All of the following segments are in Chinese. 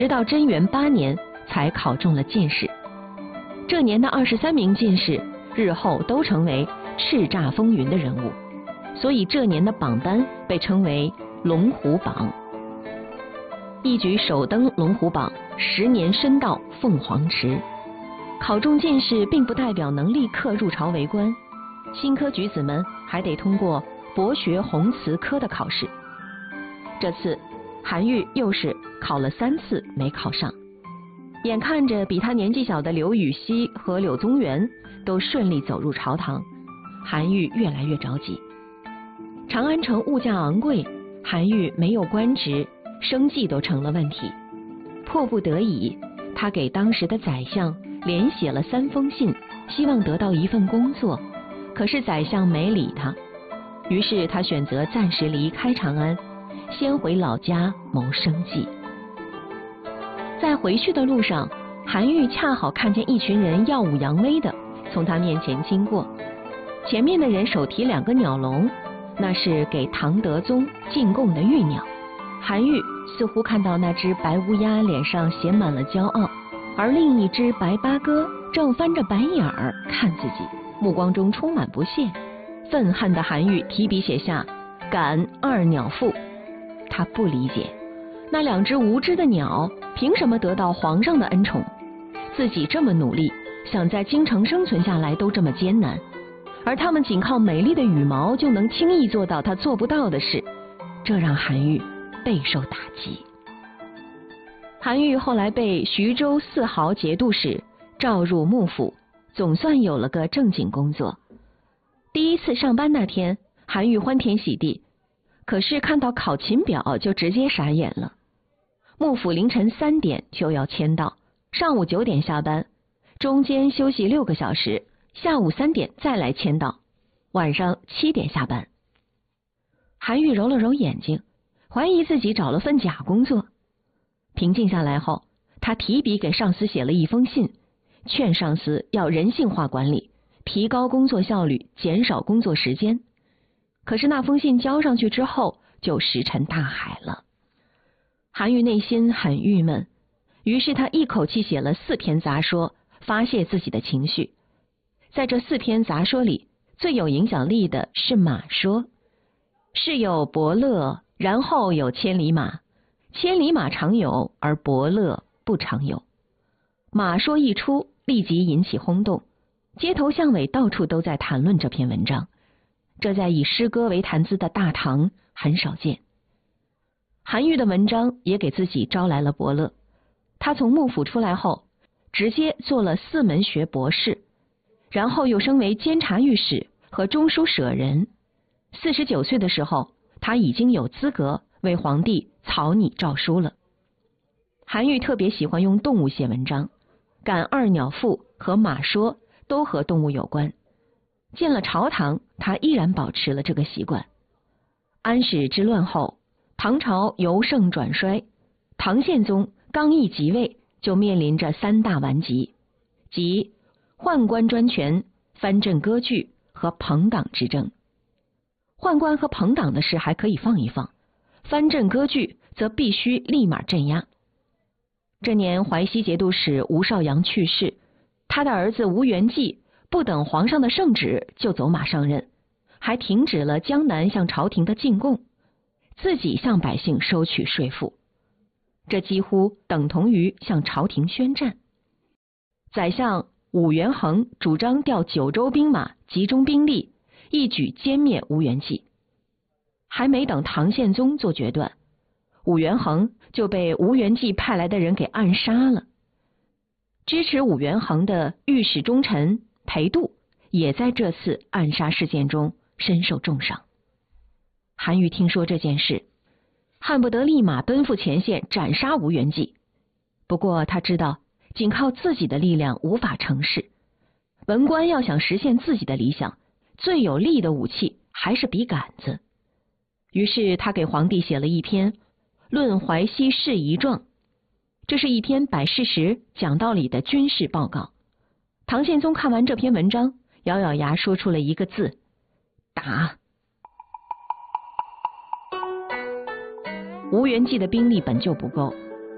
直到贞元8年才考中了进士。这年的23名进士日后都成为叱咤风云的人物，所以这年的榜单被称为龙虎榜。一举首登龙虎榜，10年深到凤凰池。考中进士并不代表能立刻入朝为官，新科举子们还得通过博学宏词科的考试。这次韩愈又是考了3次没考上，眼看着比他年纪小的刘禹锡和柳宗元都顺利走入朝堂，韩愈越来越着急。长安城物价昂贵，韩愈没有官职，生计都成了问题。迫不得已，他给当时的宰相连写了3封信，希望得到一份工作，可是宰相没理他。于是他选择暂时离开长安，先回老家谋生计。在回去的路上，韩愈恰好看见一群人耀武扬威的从他面前经过，前面的人手提2个鸟笼，那是给唐德宗进贡的玉鸟。韩愈似乎看到那只白乌鸦脸上写满了骄傲，而另一只白八哥正翻着白眼儿看自己，目光中充满不屑。愤恨的韩愈提笔写下“感二鸟赋”。他不理解，那2只无知的鸟凭什么得到皇上的恩宠？自己这么努力，想在京城生存下来都这么艰难，而他们仅靠美丽的羽毛就能轻易做到他做不到的事，这让韩愈备受打击。韩愈后来被徐州4号节度使召入幕府，总算有了个正经工作。第一次上班那天，韩愈欢天喜地，可是看到考勤表就直接傻眼了。幕府凌晨3点就要签到，上午9点下班，中间休息6个小时，下午3点再来签到，晚上7点下班。韩愈揉了揉眼睛，怀疑自己找了份假工作。平静下来后，他提笔给上司写了一封信，劝上司要人性化管理，提高工作效率，减少工作时间。可是那封信交上去之后，就石沉大海了。韩愈内心很郁闷，于是他一口气写了4篇杂说，发泄自己的情绪。在这4篇杂说里，最有影响力的是马说。是有伯乐，然后有千里马，千里马常有，而伯乐不常有。马说一出，立即引起轰动，街头巷尾到处都在谈论这篇文章，这在以诗歌为谈资的大唐很少见。韩愈的文章也给自己招来了伯乐，他从幕府出来后，直接做了4门学博士，然后又升为监察御史和中书舍人。49岁的时候，他已经有资格为皇帝草拟诏书了。韩愈特别喜欢用动物写文章，《感二鸟赋》和《马说》都和动物有关。进了朝堂，他依然保持了这个习惯。安史之乱后，唐朝由盛转衰，唐宪宗刚一即位就面临着3大顽疾，即宦官专权、藩镇割据和朋党之争。宦官和朋党的事还可以放一放，藩镇割据则必须立马镇压。这年淮西节度使吴少阳去世，他的儿子吴元济不等皇上的圣旨就走马上任，还停止了江南向朝廷的进贡，自己向百姓收取税赋，这几乎等同于向朝廷宣战。宰相武元衡主张调9州兵马，集中兵力，一举歼灭吴元济。还没等唐宪宗做决断，武元衡就被吴元济派来的人给暗杀了。支持武元衡的御史中丞裴度也在这次暗杀事件中身受重伤。韩愈听说这件事，恨不得立马奔赴前线斩杀吴元济。不过他知道仅靠自己的力量无法成事，文官要想实现自己的理想，最有力的武器还是笔杆子。于是他给皇帝写了一篇《论淮西事宜状》，这是一篇摆事实、讲道理的军事报告。唐宪宗看完这篇文章，咬咬牙说出了一个字：打。吴元济的兵力本就不够，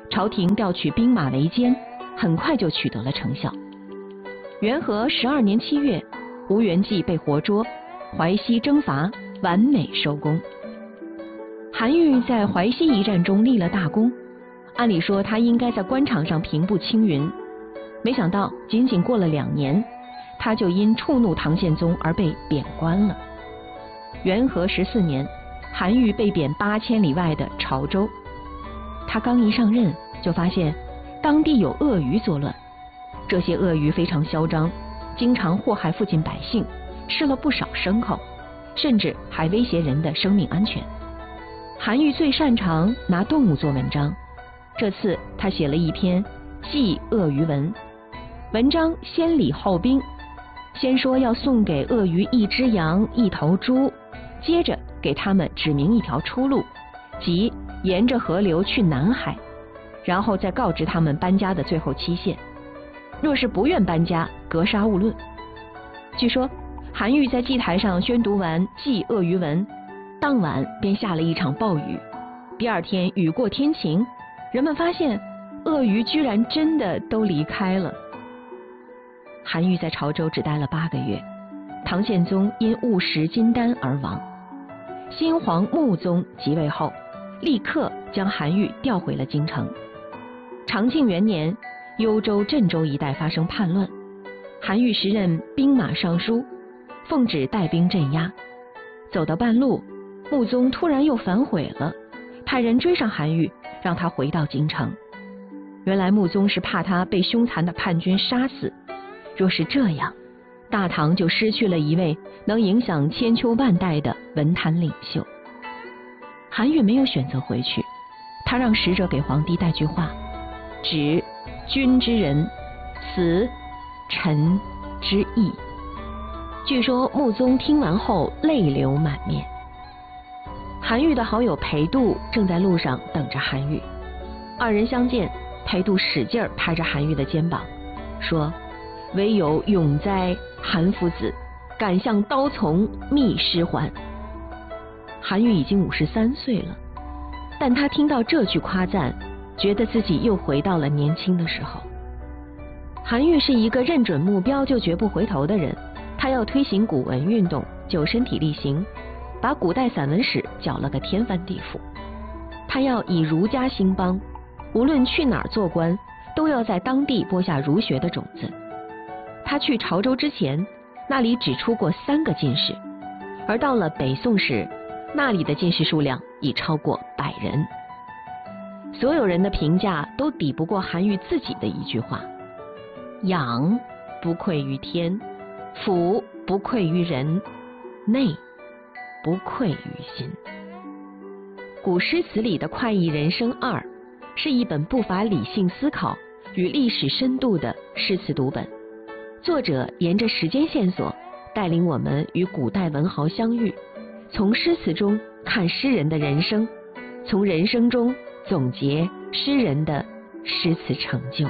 朝廷调取兵马为监，很快就取得了成效。元和12年7月，吴元济被活捉，淮西征伐完美收工。韩愈在淮西一战中立了大功，按理说他应该在官场上平步青云，没想到仅仅过了2年，他就因触怒唐宪宗而被贬官了。元和14年，韩愈被贬8千里外的潮州。他刚一上任，就发现当地有鳄鱼作乱，这些鳄鱼非常嚣张，经常祸害附近百姓，吃了不少牲口，甚至还威胁人的生命安全。韩愈最擅长拿动物做文章，这次他写了一篇《祭鳄鱼文》，文章先礼后兵，先说要送给鳄鱼1只羊1头猪，接着给他们指明一条出路，即沿着河流去南海，然后再告知他们搬家的最后期限，若是不愿搬家，格杀勿论。据说韩愈在祭台上宣读完《祭鳄鱼文》，当晚便下了一场暴雨，第2天雨过天晴，人们发现鳄鱼居然真的都离开了。韩愈在潮州只待了8个月，唐宪宗因误食金丹而亡。新皇穆宗即位后，立刻将韩愈调回了京城。长庆元年，幽州、镇州一带发生叛乱，韩愈时任兵马尚书，奉旨带兵镇压。走到半路，穆宗突然又反悔了，派人追上韩愈，让他回到京城。原来穆宗是怕他被凶残的叛军杀死，若是这样，大唐就失去了一位能影响千秋万代的文坛领袖。韩愈没有选择回去，他让使者给皇帝带句话：指君之仁，死臣之义。据说穆宗听完后泪流满面。韩愈的好友裴度正在路上等着韩愈，2人相见，裴度使劲拍着韩愈的肩膀，说：唯有永哉韩夫子，敢向刀丛觅师还。韩愈已经53岁了，但他听到这句夸赞，觉得自己又回到了年轻的时候。韩愈是一个认准目标就绝不回头的人，他要推行古文运动，就身体力行，把古代散文史搅了个天翻地覆。他要以儒家兴邦，无论去哪儿做官，都要在当地播下儒学的种子。他去潮州之前，那里只出过3个进士，而到了北宋时，那里的进士数量已超过100人。所有人的评价都抵不过韩愈自己的一句话：养不愧于天，俯不愧于人，内不愧于心。古诗词里的快意人生2是一本不乏理性思考与历史深度的诗词读本。作者沿着时间线索，带领我们与古代文豪相遇，从诗词中看诗人的人生，从人生中总结诗人的诗词成就。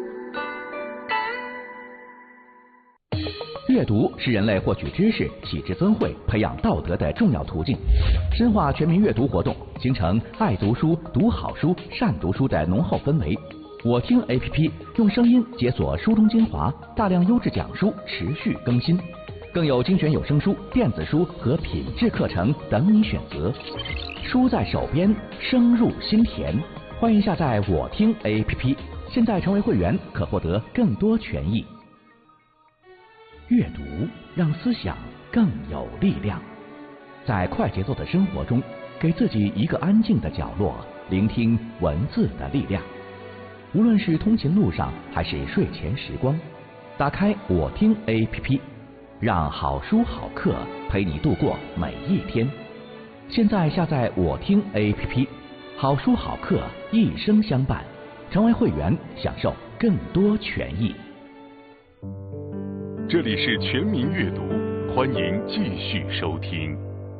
阅读是人类获取知识、启智增慧、培养道德的重要途径。深化全民阅读活动，形成爱读书、读好书、善读书的浓厚氛围。我听 APP 用声音解锁书中精华，大量优质讲书持续更新，更有精选有声书、电子书和品质课程等你选择。书在手边，声入心田。欢迎下载我听 APP， 现在成为会员可获得更多权益。阅读让思想更有力量。在快节奏的生活中，给自己一个安静的角落，聆听文字的力量。无论是通勤路上还是睡前时光，打开我听 APP， 让好书好课陪你度过每一天。现在下载我听 APP， 好书好课一生相伴。成为会员，享受更多权益。 这里是全民阅读，欢迎继续收听。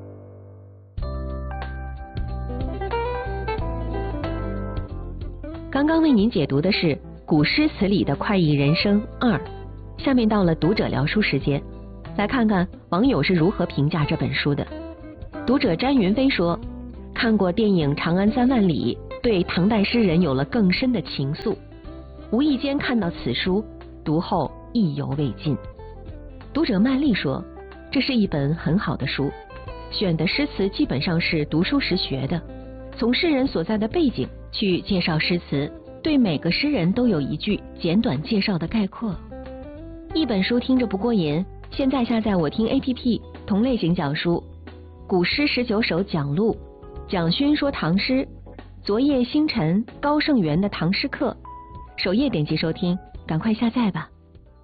刚刚为您解读的是古诗词里的快意人生2，下面到了读者聊书时间，来看看网友是如何评价这本书的。读者詹云飞说，看过电影《长安3万里》， 对唐代诗人有了更深的情愫。无意间看到此书，读后意犹未尽。读者曼丽说，这是一本很好的书，选的诗词基本上是读书时学的，从诗人所在的背景去介绍诗词，对每个诗人都有一句简短介绍的概括。一本书听着不过瘾，现在下载我听 APP， 同类型讲书，古诗19首讲录，蒋勋说唐诗，昨夜星辰，高胜元的唐诗课，首页点击收听，赶快下载吧。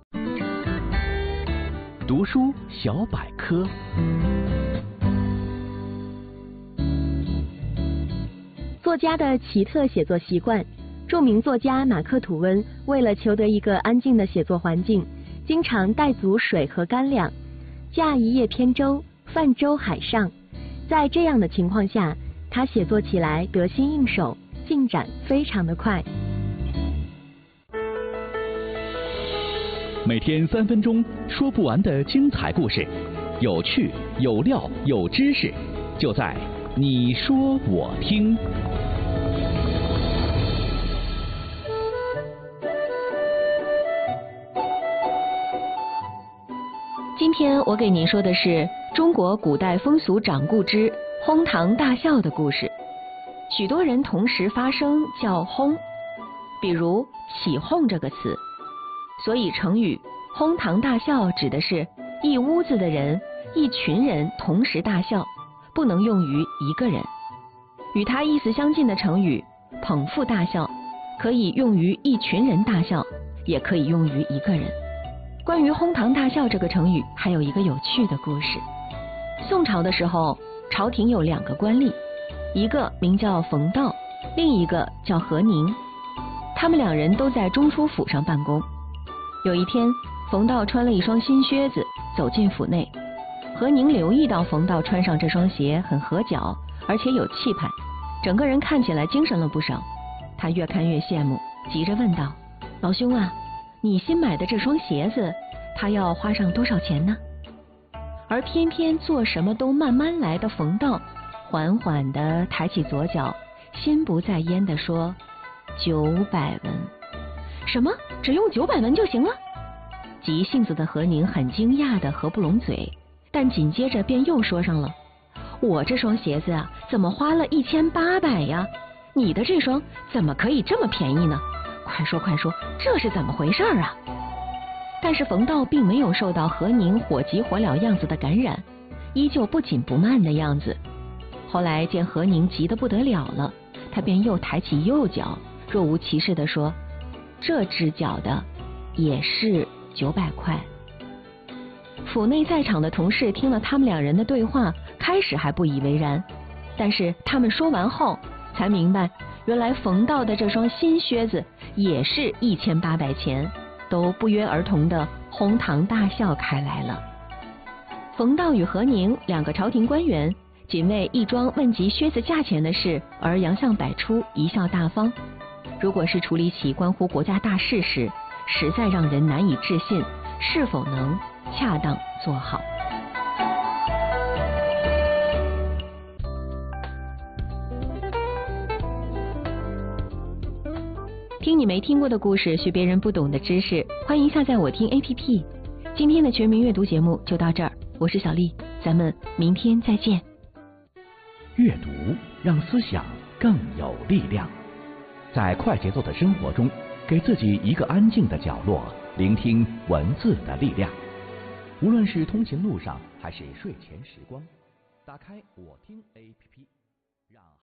读书小百科。 作家的奇特写作习惯。著名作家马克·吐温为了求得一个安静的写作环境，经常带足水和干粮，驾一叶扁舟，泛舟海上。在这样的情况下，他写作起来得心应手，进展非常的快。 每天3分钟，说不完的精彩故事，有趣、有料、有知识，就在你说我听。 今天我给您说的是中国古代风俗掌故之哄堂大笑的故事。许多人同时发声叫哄，比如起哄这个词。所以成语哄堂大笑指的是一屋子的人、一群人同时大笑，不能用于一个人。与它意思相近的成语捧腹大笑，可以用于一群人大笑，也可以用于一个人。关于哄堂大笑这个成语还有一个有趣的故事。宋朝的时候，朝廷有2个官吏，一个名叫冯道，另一个叫何宁。他们2人都在中书府上办公。有一天，冯道穿了一双新靴子走进府内，何宁留意到冯道穿上这双鞋很合脚，而且有气派，整个人看起来精神了不少。他越看越羡慕，急着问道：老兄啊，你新买的这双鞋子，它要花上多少钱呢？而偏偏做什么都慢慢来的冯道，缓缓地抬起左脚，心不在焉地说：900文。什么？只用900文就行了？急性子的何宁很惊讶的合不拢嘴，但紧接着便又说上了：我这双鞋子啊，怎么花了1800呀？你的这双怎么可以这么便宜呢？快说快说，这是怎么回事啊？但是冯道并没有受到何宁火急火燎样子的感染，依旧不紧不慢的样子。后来见何宁急得不得了了，他便又抬起右脚，若无其事地说：这只脚的也是900块。府内在场的同事听了他们2人的对话，开始还不以为然，但是他们说完后才明白，原来冯道的这双新靴子也是1800钱，都不约而同的哄堂大笑开来了。冯道与何宁2个朝廷官员，仅为一桩问及靴子价钱的事而洋相百出，贻笑大方。如果是处理起关乎国家大事时，实在让人难以置信，是否能恰当做好。听你没听过的故事，学别人不懂的知识，欢迎下载我听 APP。今天的全民阅读节目就到这儿，我是小丽，咱们明天再见。 阅读让思想更有力量。在快节奏的生活中，给自己一个安静的角落，聆听文字的力量。无论是通勤路上，还是睡前时光，打开我听 APP。